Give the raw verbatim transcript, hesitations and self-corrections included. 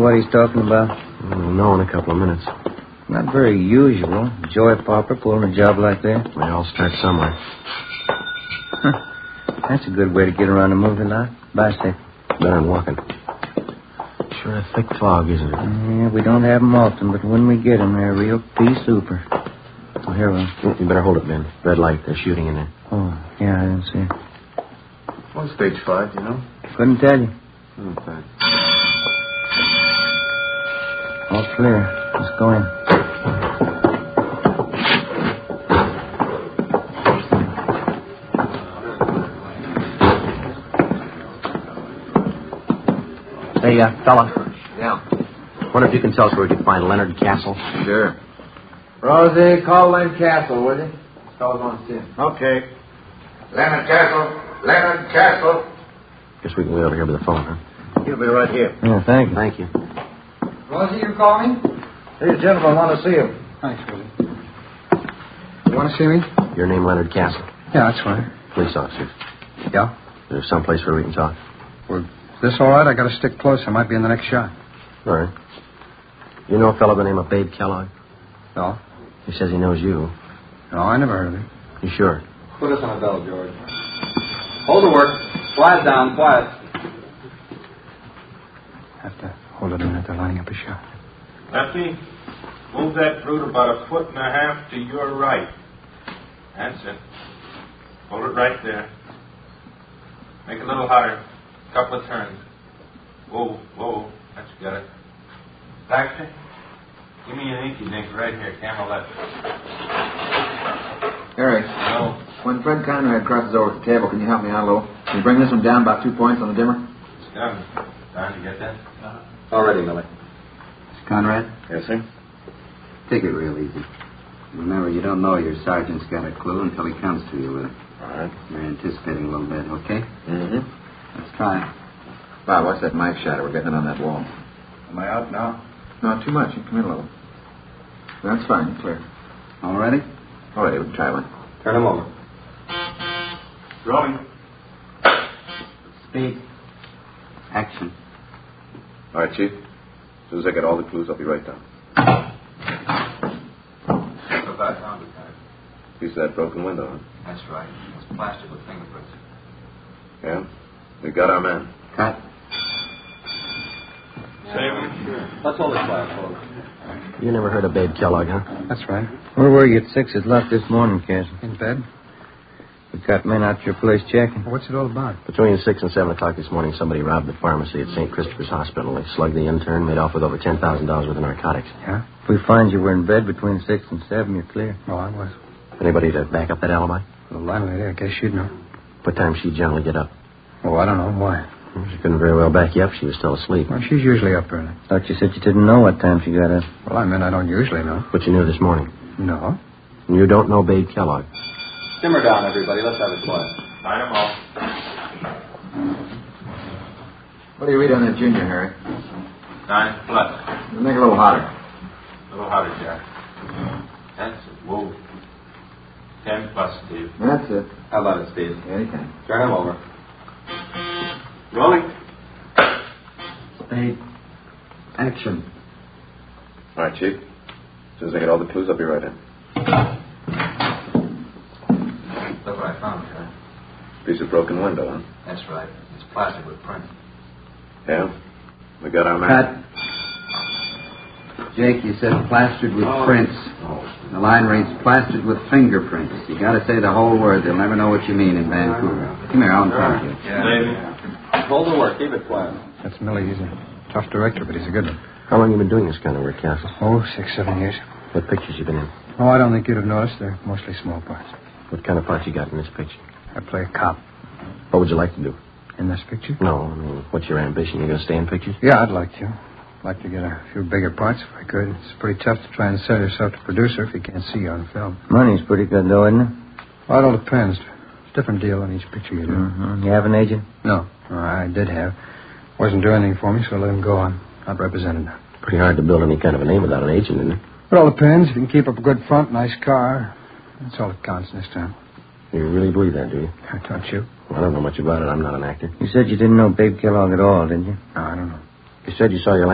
what he's talking about? We'll know in a couple of minutes. Not very usual. Joy Pauper pulling a job like that. We all start somewhere. Huh. That's a good way to get around a movie lot. Bicycle. Better than walking. Sure a thick fog, isn't it? Yeah, we don't have 'em often, but when we get 'em, they're real pea super. Oh, here we are. You better hold it, Ben. Red light. They're shooting in there. Oh, yeah, I didn't see it. What's stage five, you know? Couldn't tell you. Okay. All clear. Let's go in. Hey, uh, fella. Yeah. Wonder if you can tell us where we can find Leonard Castle? Sure. Rosie, call Len Castle, will you? Fellas want to see him. Okay. Leonard Castle. Leonard Castle. Guess we can wait over here by the phone, huh? He'll be right here. Yeah, thank you. Thank you. Rosie, you calling? These gentlemen want to see him. Thanks, Rosie. You want to see me? Your name, Leonard Castle. Yeah, that's right. Police officer. Yeah? There's someplace where we can talk. Well, is this all right? I got to stick close. I might be in the next shot. All right. You know a fellow by the name of Babe Kellogg? No? He says he knows you. No, I never heard of him. You sure? Put us on a bell, George. Hold the work. Quiet down, quiet. Have to hold it a minute. They're lining up a shot. Lefty, move that fruit about a foot and a half to your right. That's it. Hold it right there. Make it a little hotter. Couple of turns. Whoa, whoa. That's got it. Baxter, give me an inky dink right here. Camel left. Harry. No. When Fred Conrad crosses over at the table, can you help me out a little? Can you bring this one down about two points on the dimmer? It's done. Time to get that? Uh-huh. All ready, Millie. Mister Conrad? Yes, sir. Take it real easy. Remember, you don't know your sergeant's got a clue until he comes to you with it. All right. You're anticipating a little bit, okay? Mm-hmm. Let's try it. Bob, what's that mic shadow we're getting on that wall? Am I out now? No, too much. You come in a little. That's fine. Clear. All ready? All right, we can try one. Turn him over. Rolling. Speed. Action. All right, Chief. As soon as I get all the clues, I'll be right down. That's what I found it, guys. Piece of that broken window, huh? That's right. It's plastered with fingerprints. Yeah? We got our man. Cut. Same. Let's hold it quiet, folks. You never heard of Babe Kellogg, huh? That's right. Where were you at six o'clock this morning, Castle? In bed? We got men out your place checking. Well, what's it all about? Between six and seven o'clock this morning, somebody robbed the pharmacy at Saint Christopher's Hospital. They slugged the intern, made off with over ten thousand dollars worth of narcotics. Yeah? If we find you were in bed between six and seven, you're clear. Oh, I was. Anybody to back up that alibi? The landlady, I guess you'd know. What time she generally get up? Oh, I don't know. Why? She couldn't very well back you up. She was still asleep. Well, she's usually up early. Thought you said you didn't know what time she got up. Well, I mean, I don't usually know. But you knew this morning. No. And you don't know Babe Kellogg. Simmer down, everybody. Let's have it quiet. Line them all. What do you read on that junior, Harry? Nine plus. Make it a little hotter. A little hotter, Jack. That's it. Whoa. Ten plus, Steve. That's it. How about it, Steve? Anytime. Turn him over. Rolling. Speed. Action. All right, Chief. As soon as I get all the clues, I'll be right in. Look what I found, Jack. Piece of broken window, huh? That's right. It's plastered with print. Yeah? We got our man. Cut. Jake, you said plastered with prints. The line reads plastered with fingerprints. You got to say the whole word. They'll never know what you mean in Vancouver. Come here, I'll tell you. Yeah. Hold the work. Keep it quiet. That's Millie. He's a tough director, but he's a good one. How long you been doing this kind of work, Castle? Oh, six, seven years. What pictures you been in? Oh, I don't think you'd have noticed. They're mostly small parts. What kind of part you got in this picture? I play a cop. What would you like to do? In this picture? No, I mean, what's your ambition? You going to stay in pictures? Yeah, I'd like to. I'd like to get a few bigger parts if I could. It's pretty tough to try and sell yourself to producer if you can't see you on film. Money's pretty good, though, isn't it? Well, it all depends. It's a different deal on each picture you do. Mm-hmm. You have an agent? No. no, I did have. Wasn't doing anything for me, so I let him go. I'm not represented now. Pretty hard to build any kind of a name without an agent, isn't it? It all depends. If you can keep up a good front, nice car, that's all that counts this time. You really believe that, do you? I don't you? Well, I don't know much about it. I'm not an actor. You said you didn't know Babe Kellogg at all, didn't you? No, I don't know. You said you saw your